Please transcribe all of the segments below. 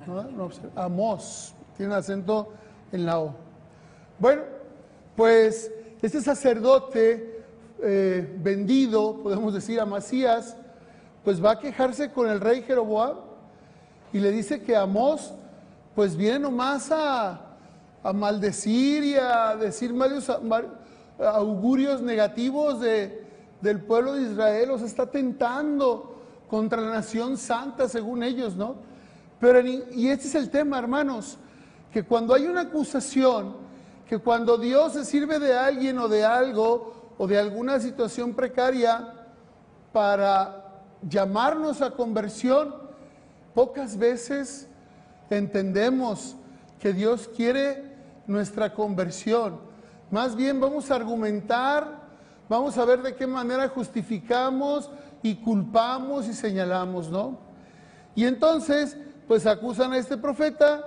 No, Amós, tiene acento en la O. Bueno, pues este sacerdote vendido, podemos decir, Amasías, pues va a quejarse con el rey Jeroboam y le dice que Amós pues viene nomás a maldecir y a decir varios augurios negativos del pueblo de Israel, o sea, está tentando contra la nación santa, según ellos, ¿no? Pero, y este es el tema, hermanos, que cuando hay una acusación, que cuando Dios se sirve de alguien o de algo, o de alguna situación precaria para llamarnos a conversión, pocas veces entendemos que Dios quiere nuestra conversión. Más bien vamos a argumentar, vamos a ver de qué manera justificamos y culpamos y señalamos, ¿no? Y entonces, pues acusan a este profeta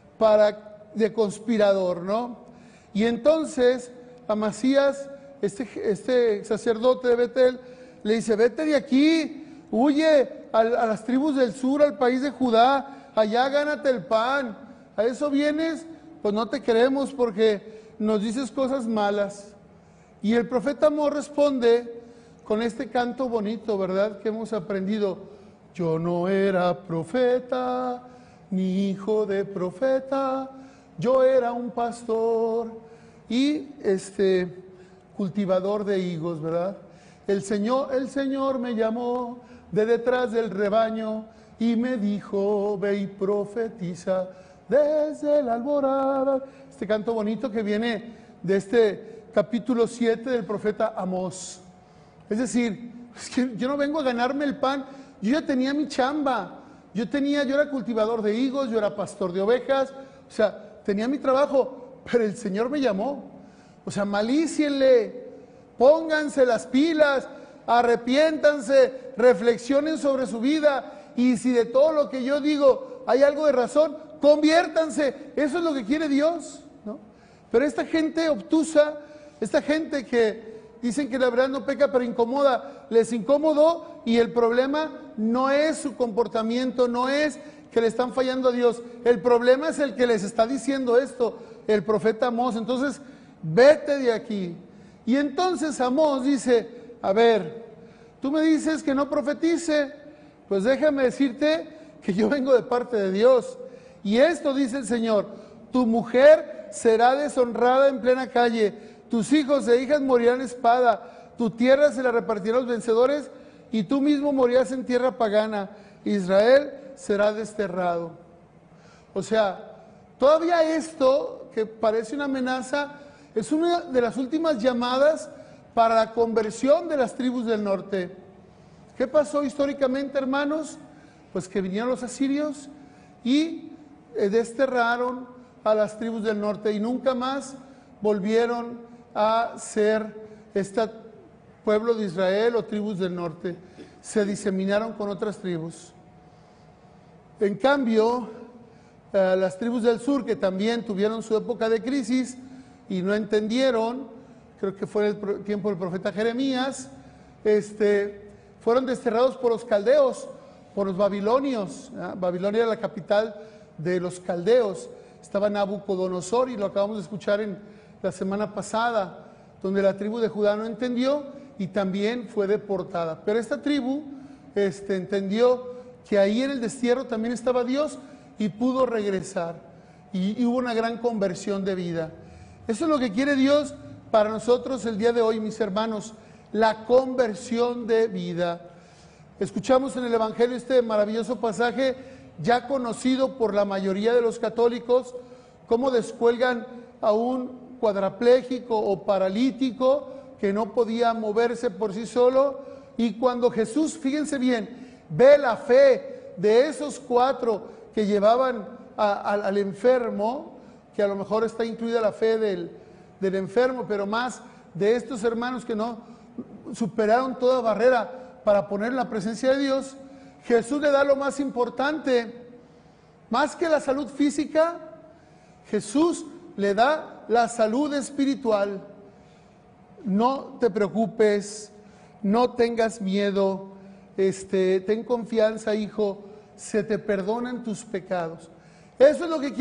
de conspirador, ¿no? Y entonces Amasías, este sacerdote de Betel, le dice: vete de aquí, huye a las tribus del sur, al país de Judá, allá gánate el pan. ¿A eso vienes? Pues no te queremos porque nos dices cosas malas. Y el profeta Amós responde con este canto bonito, ¿verdad?, que hemos aprendido: yo no era profeta, ni hijo de profeta, yo era un pastor y cultivador de higos, ¿verdad? El Señor me llamó de detrás del rebaño y me dijo: ve y profetiza desde la alborada. Este canto bonito que viene de este capítulo 7 del profeta Amós. Es decir, es que yo no vengo a ganarme el pan, yo ya tenía mi chamba, yo era cultivador de higos, yo era pastor de ovejas, o sea, tenía mi trabajo, pero el Señor me llamó. O sea, malícienle, pónganse las pilas, arrepiéntanse, reflexionen sobre su vida, y si de todo lo que yo digo hay algo de razón, conviértanse. Eso es lo que quiere Dios, ¿no? Pero esta gente obtusa, esta gente que dicen que la verdad no peca pero incomoda, les incomodó, y el problema no es su comportamiento, no es que le están fallando a Dios, el problema es el que les está diciendo esto, el profeta Amós. Entonces, vete de aquí. Y entonces Amós dice: a ver, tú me dices que no profetice, pues déjame decirte que yo vengo de parte de Dios. Y esto dice el Señor: tu mujer será deshonrada en plena calle, tus hijos e hijas morirán espada, tu tierra se la repartirán los vencedores, y tú mismo morirás en tierra pagana. Israel será desterrado. O sea, todavía esto, que parece una amenaza, es una de las últimas llamadas para la conversión de las tribus del norte. ¿Qué pasó históricamente, hermanos? Pues que vinieron los asirios y desterraron a las tribus del norte y nunca más volvieron a ser este pueblo de Israel o tribus del norte. Se diseminaron con otras tribus. En cambio, las tribus del sur, que también tuvieron su época de crisis y no entendieron, creo que fue el tiempo del profeta Jeremías, fueron desterrados por los caldeos, por los babilonios. Babilonia era la capital de los caldeos. Estaba Nabucodonosor, y lo acabamos de escuchar en la semana pasada, donde la tribu de Judá no entendió y también fue deportada. Pero esta tribu entendió que ahí en el destierro también estaba Dios y pudo regresar. Y hubo una gran conversión de vida. Eso es lo que quiere Dios para nosotros el día de hoy, mis hermanos, la conversión de vida. Escuchamos en el Evangelio este maravilloso pasaje, ya conocido por la mayoría de los católicos, cómo descuelgan a un cuadrapléjico o paralítico que no podía moverse por sí solo, y cuando Jesús, fíjense bien, ve la fe de esos 4 que llevaban al enfermo, que a lo mejor está incluida la fe del enfermo, pero más de estos hermanos que no superaron toda barrera para poner la presencia de Dios, Jesús le da lo más importante, más que la salud física, Jesús le da la salud espiritual. No te preocupes, no tengas miedo, ten confianza, hijo, se te perdonan tus pecados. Eso es lo que quiere